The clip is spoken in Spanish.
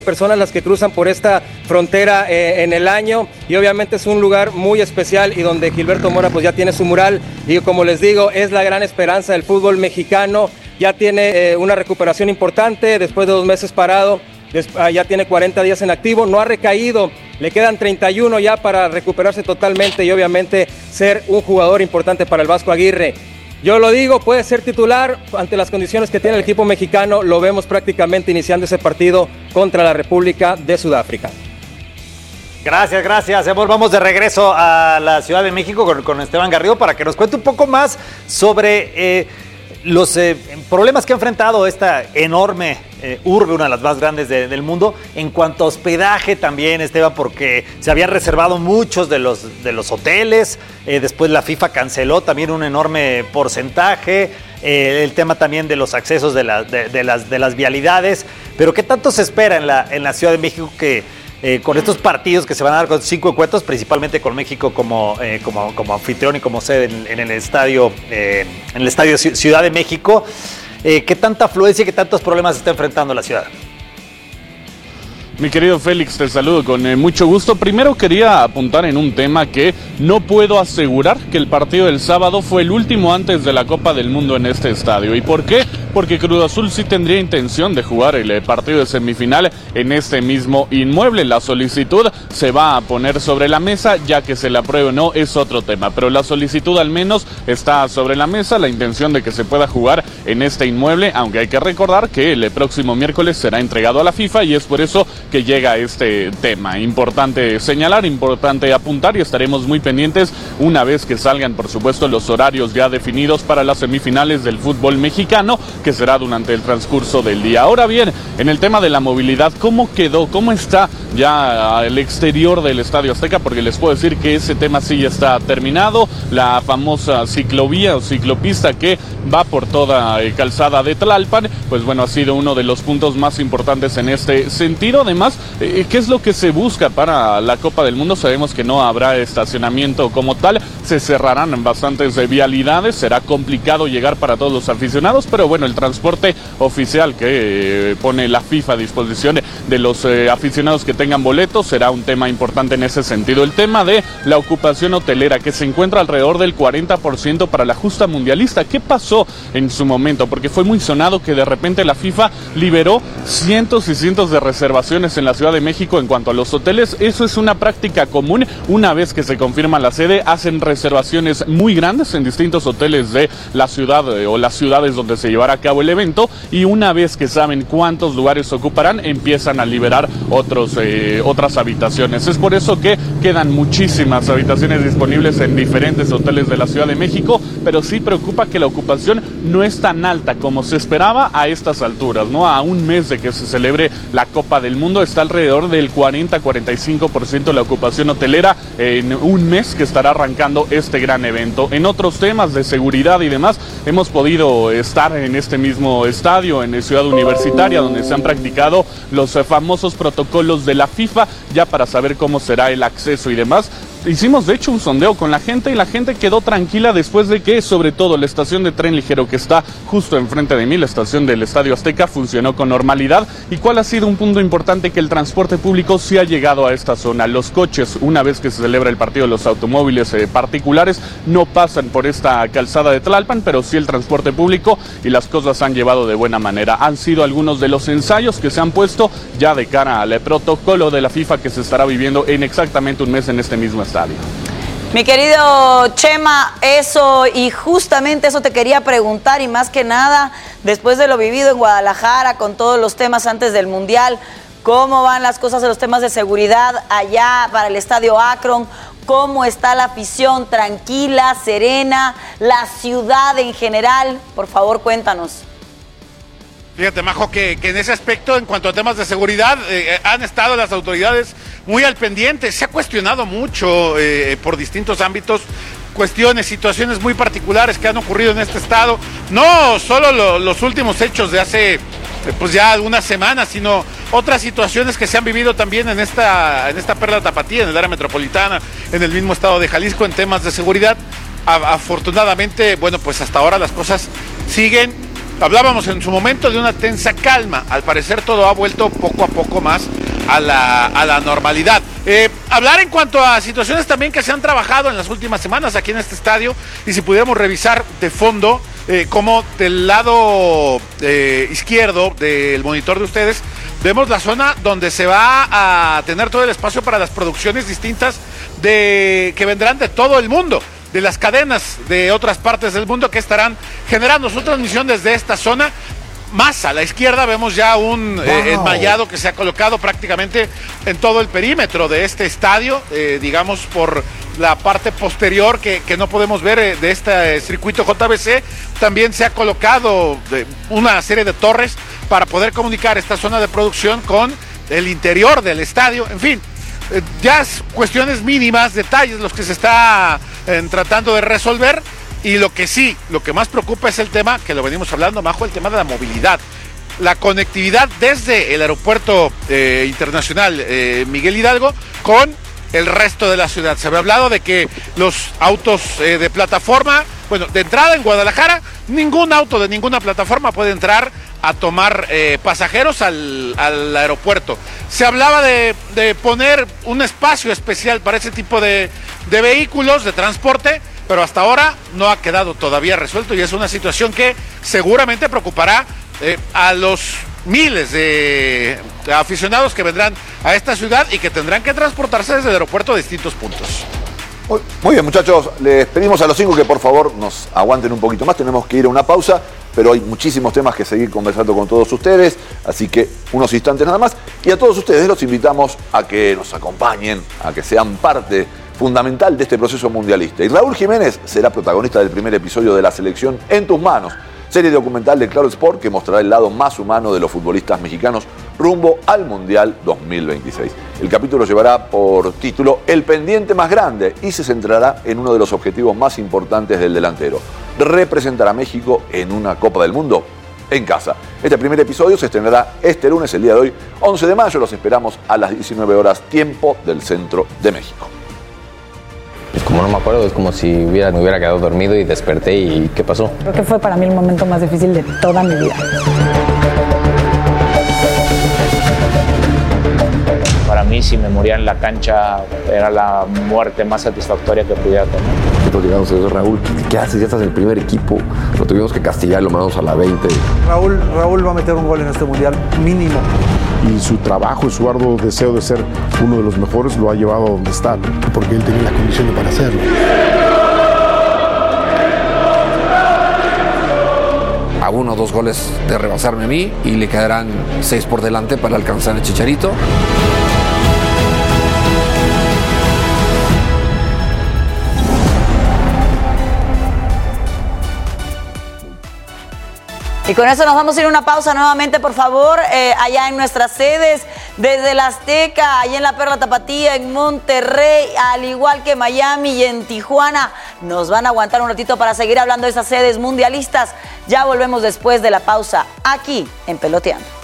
personas las que cruzan por esta frontera en el año, y obviamente es un lugar muy especial y donde Gilberto Mora pues ya tiene su mural, y como les digo, es la gran esperanza del fútbol mexicano. Ya tiene una recuperación importante después de 2 meses parado, ya tiene 40 días en activo, no ha recaído, le quedan 31 ya para recuperarse totalmente y obviamente ser un jugador importante para el Vasco Aguirre. Yo lo digo, puede ser titular ante las condiciones que tiene el equipo mexicano. Lo vemos prácticamente iniciando ese partido contra la República de Sudáfrica. Gracias. Vamos de regreso a la Ciudad de México con Esteban Garrido para que nos cuente un poco más sobre los problemas que ha enfrentado esta enorme urbe, una de las más grandes del mundo, en cuanto a hospedaje también, Esteban, porque se habían reservado muchos de los hoteles, después la FIFA canceló también un enorme porcentaje, el tema también de los accesos de las vialidades, pero ¿qué tanto se espera en la Ciudad de México que con estos partidos que se van a dar con 5 encuentros, principalmente con México como anfitrión y como sede en el estadio Ciudad de México? ¿Qué tanta afluencia y qué tantos problemas está enfrentando la ciudad? Mi querido Félix, te saludo con mucho gusto. Primero quería apuntar en un tema que no puedo asegurar que el partido del sábado fue el último antes de la Copa del Mundo en este estadio. ¿Y por qué? Porque Cruz Azul sí tendría intención de jugar el partido de semifinal en este mismo inmueble. La solicitud se va a poner sobre la mesa, ya que se la apruebe o no es otro tema, pero la solicitud al menos está sobre la mesa, la intención de que se pueda jugar en este inmueble, aunque hay que recordar que el próximo miércoles será entregado a la FIFA y es por eso que llega este tema. Importante señalar, importante apuntar, y estaremos muy pendientes una vez que salgan, por supuesto, los horarios ya definidos para las semifinales del fútbol mexicano, que será durante el transcurso del día. Ahora bien, en el tema de la movilidad, ¿cómo quedó? ¿Cómo está ya el exterior del Estadio Azteca? Porque les puedo decir que ese tema sí ya está terminado. La famosa ciclovía o ciclopista que va por toda calzada de Tlalpan, pues bueno, ha sido uno de los puntos más importantes en este sentido. Además, ¿qué es lo que se busca para la Copa del Mundo? Sabemos que no habrá estacionamiento como tal, se cerrarán bastantes vialidades, será complicado llegar para todos los aficionados, pero bueno, el transporte oficial que pone la FIFA a disposición de los aficionados que tengan boletos será un tema importante en ese sentido. El tema de la ocupación hotelera, que se encuentra alrededor del 40% para la justa mundialista. ¿Qué pasó en su momento? Porque fue muy sonado que de repente la FIFA liberó cientos y cientos de reservaciones en la Ciudad de México en cuanto a los hoteles. Eso es una práctica común. Una vez que se confirma la sede, hacen reservaciones muy grandes en distintos hoteles de la ciudad o las ciudades donde se llevará a cabo el evento, y una vez que saben cuántos lugares ocuparán, empiezan a liberar otras habitaciones. Es por eso que quedan muchísimas habitaciones disponibles en diferentes hoteles de la Ciudad de México, pero sí preocupa que la ocupación no es tan alta como se esperaba a estas alturas, ¿no? A un mes de que se celebre la Copa del Mundo está alrededor del 40-45% la ocupación hotelera en un mes que estará arrancando este gran evento. En otros temas de seguridad y demás, hemos podido estar en este mismo estadio, en Ciudad Universitaria, donde se han practicado los famosos protocolos de la FIFA, ya para saber cómo será el acceso y demás. Hicimos de hecho un sondeo con la gente y la gente quedó tranquila después de que, sobre todo, la estación de tren ligero que está justo enfrente de mí, la estación del Estadio Azteca, funcionó con normalidad. ¿Y cuál ha sido un punto importante? Que el transporte público sí ha llegado a esta zona. Los coches, una vez que se celebra el partido, los automóviles particulares no pasan por esta calzada de Tlalpan, pero sí el transporte público, y las cosas han llevado de buena manera. Han sido algunos de los ensayos que se han puesto ya de cara al protocolo de la FIFA que se estará viviendo en exactamente un mes en este mismo estadio. Mi querido Chema, eso, y justamente eso te quería preguntar, y más que nada, después de lo vivido en Guadalajara con todos los temas antes del Mundial, ¿cómo van las cosas en los temas de seguridad allá para el Estadio Akron? ¿Cómo está la afición? ¿Tranquila, serena? ¿La ciudad en general? Por favor, cuéntanos. Fíjate, Majo, que en ese aspecto, en cuanto a temas de seguridad, han estado las autoridades muy al pendiente. Se ha cuestionado mucho por distintos ámbitos, cuestiones, situaciones muy particulares que han ocurrido en este estado. No solo los últimos hechos de hace pues ya algunas semanas, sino otras situaciones que se han vivido también en esta perla tapatía, en el área metropolitana, en el mismo estado de Jalisco, en temas de seguridad. Afortunadamente, bueno, pues hasta ahora las cosas siguen Hablábamos en su momento de una tensa calma. Al parecer todo ha vuelto poco a poco más a la normalidad. Hablar en cuanto a situaciones también que se han trabajado en las últimas semanas aquí en este estadio, y si pudiéramos revisar de fondo como del lado izquierdo del monitor de ustedes, vemos la zona donde se va a tener todo el espacio para las producciones distintas que vendrán de todo el mundo, de las cadenas de otras partes del mundo que estarán generando su transmisión desde esta zona. Más a la izquierda vemos ya un enmallado que se ha colocado prácticamente en todo el perímetro de este estadio, digamos por la parte posterior que no podemos ver de este circuito JBC. También se ha colocado una serie de torres para poder comunicar esta zona de producción con el interior del estadio. En fin, ya es cuestiones mínimas, detalles los que se está tratando de resolver. Y lo que más preocupa es el tema, que lo venimos hablando, Majo, el tema de la movilidad. La conectividad desde el aeropuerto internacional Miguel Hidalgo con el resto de la ciudad. Se había hablado de que los autos de plataforma, bueno, de entrada en Guadalajara, ningún auto de ninguna plataforma puede entrar a tomar pasajeros al aeropuerto. Se hablaba de poner un espacio especial para ese tipo de vehículos de transporte, pero hasta ahora no ha quedado todavía resuelto y es una situación que seguramente preocupará a los miles de aficionados que vendrán a esta ciudad y que tendrán que transportarse desde el aeropuerto a distintos puntos. Muy bien, muchachos, les pedimos a los 5 que por favor nos aguanten un poquito más, tenemos que ir a una pausa, pero hay muchísimos temas que seguir conversando con todos ustedes, así que unos instantes nada más, y a todos ustedes los invitamos a que nos acompañen, a que sean parte fundamental de este proceso mundialista. Y Raúl Jiménez será protagonista del primer episodio de La Selección en tus manos, serie documental de Claro Sport que mostrará el lado más humano de los futbolistas mexicanos rumbo al Mundial 2026. El capítulo llevará por título El pendiente más grande y se centrará en uno de los objetivos más importantes del delantero: representar a México en una Copa del Mundo en casa. Este primer episodio se estrenará este lunes, el día de hoy, 11 de mayo. Los esperamos a las 19 horas, tiempo del centro de México. Pues como no me acuerdo, es como si me hubiera quedado dormido y desperté y ¿qué pasó? Creo que fue para mí el momento más difícil de toda mi vida. Para mí, si me moría en la cancha, era la muerte más satisfactoria que pudiera tener. Nosotros llegamos a decir, Raúl, ¿qué haces? Ya estás en el primer equipo. Lo tuvimos que castigar y lo mandamos a la 20. Raúl va a meter un gol en este mundial, mínimo. Y su trabajo y su arduo deseo de ser uno de los mejores lo ha llevado a donde está, ¿no? Porque él tenía las condiciones para hacerlo. A 1 o 2 goles de rebasarme a mí y le quedarán 6 por delante para alcanzar el Chicharito. Y con eso nos vamos a ir a una pausa nuevamente, por favor, allá en nuestras sedes, desde la Azteca, allá en la Perla Tapatía, en Monterrey, al igual que Miami y en Tijuana. Nos van a aguantar un ratito para seguir hablando de esas sedes mundialistas. Ya volvemos después de la pausa, aquí en Peloteando.